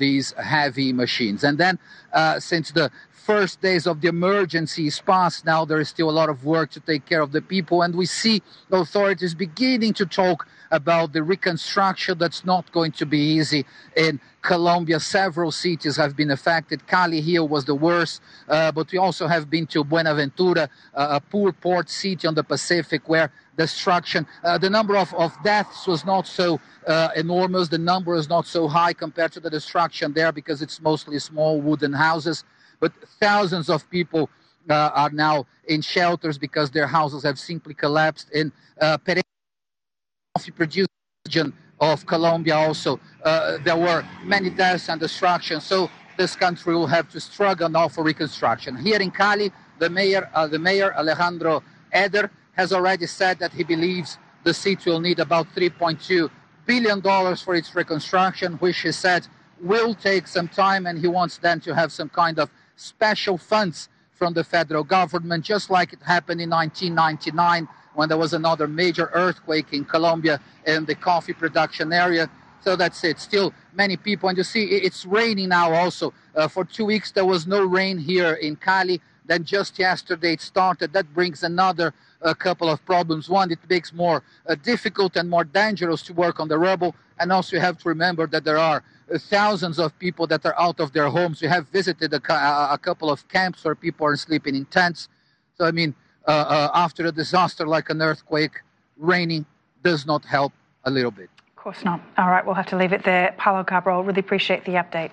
these heavy machines. And then since the first days of the emergency is past, now there is still a lot of work to take care of the people. And we see the authorities beginning to talk about the reconstruction that's not going to be easy. In Colombia, several cities have been affected. Cali here was the worst, but we also have been to Buenaventura, a poor port city on the Pacific where destruction, the number of deaths was not so enormous. The number is not so high compared to the destruction there because it's mostly small wooden houses. But thousands of people are now in shelters because their houses have simply collapsed. In Pereira, coffee producing region of Colombia also, there were many deaths and destruction. So this country will have to struggle now for reconstruction. Here in Cali, the mayor Alejandro Eder has already said that he believes the city will need about $3.2 billion for its reconstruction, which he said will take some time, and he wants then to have some kind of special funds from the federal government, just like it happened in 1999 when there was another major earthquake in Colombia in the coffee production area. So that's it. Still many people, and you see it's raining now also. For 2 weeks there was no rain here in Cali. Then just yesterday it started. That brings another couple of problems. One, it makes more difficult and more dangerous to work on the rubble. And also you have to remember that there are thousands of people that are out of their homes. We have visited a couple of camps where people are sleeping in tents. So, I mean, after a disaster like an earthquake, raining does not help a little bit. Of course not. All right, we'll have to leave it there. Paulo Cabral, really appreciate the update.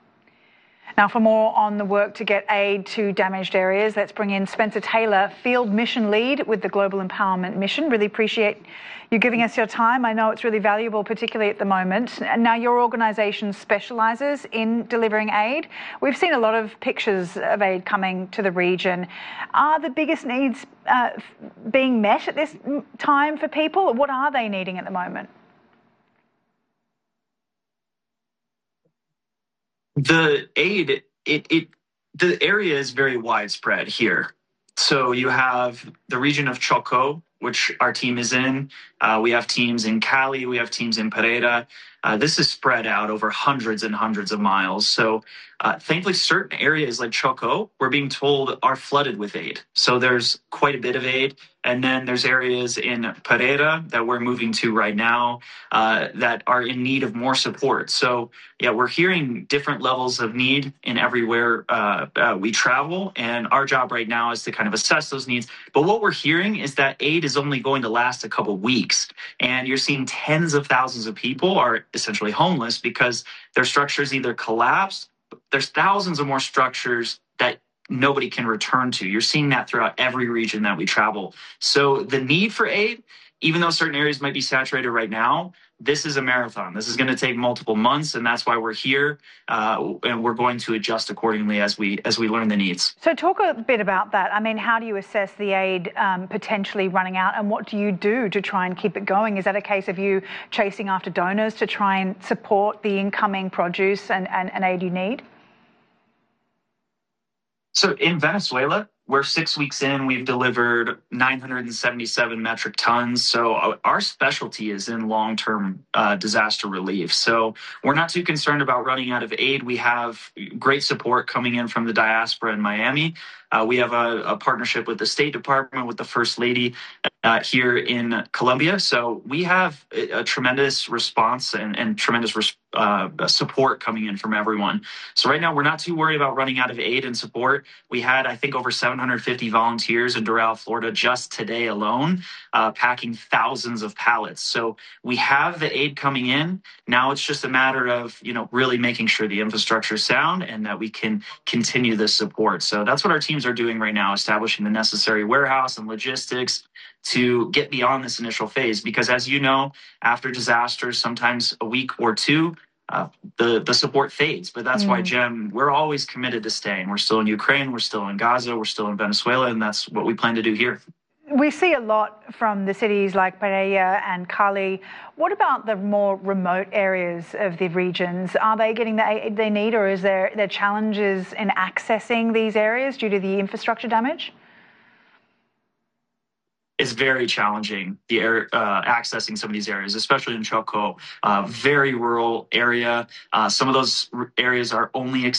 Now, for more on the work to get aid to damaged areas, let's bring in Spencer Taylor, Field Mission Lead with the Global Empowerment Mission. Really appreciate you giving us your time. I know it's really valuable, particularly at the moment. And now your organisation specialises in delivering aid. We've seen a lot of pictures of aid coming to the region. Are the biggest needs being met at this time for people? Or what are they needing at the moment? The aid, the area is very widespread here. So you have the region of Chocó, which our team is in. We have teams in Cali. We have teams in Pereira. This is spread out over hundreds and hundreds of miles. So thankfully, certain areas like Chocó, we're being told, are flooded with aid. So there's quite a bit of aid. And then there's areas in Pereira that we're moving to right now that are in need of more support. So, yeah, we're hearing different levels of need in everywhere we travel. And our job right now is to kind of assess those needs. But what we're hearing is that aid is only going to last a couple weeks. And you're seeing tens of thousands of people are essentially homeless because their structures either collapsed. There's thousands of more structures that nobody can return to. You're seeing that throughout every region that we travel. So the need for aid, even though certain areas might be saturated right now, this is a marathon. This is going to take multiple months, and that's why we're here, and we're going to adjust accordingly as we learn the needs. So talk a bit about that. I mean, how do you assess the aid potentially running out, and what do you do to try and keep it going? Is that a case of you chasing after donors to try and support the incoming produce and aid you need? So in Venezuela, we're 6 weeks in, we've delivered 977 metric tons. So our specialty is in long-term disaster relief. So we're not too concerned about running out of aid. We have great support coming in from the diaspora in Miami. We have a partnership with the State Department, with the First Lady here in Colombia. So we have a tremendous response and tremendous support coming in from everyone. So right now, we're not too worried about running out of aid and support. We had, I think, over 750 volunteers in Doral, Florida, just today alone, packing thousands of pallets. So we have the aid coming in. Now it's just a matter of, really making sure the infrastructure is sound and that we can continue this support. So that's what our teams are doing right now, establishing the necessary warehouse and logistics to get beyond this initial phase. Because as you know, after disasters, sometimes a week or two, the support fades. But that's why, Jem, we're always committed to staying. We're still in Ukraine, we're still in Gaza, we're still in Venezuela, and that's what we plan to do here. We see a lot from the cities like Pereira and Cali. What about the more remote areas of the regions? Are they getting the aid they need, or is there challenges in accessing these areas due to the infrastructure damage? is very challenging. Accessing some of these areas, especially in Choco, very rural area. Some of those areas are only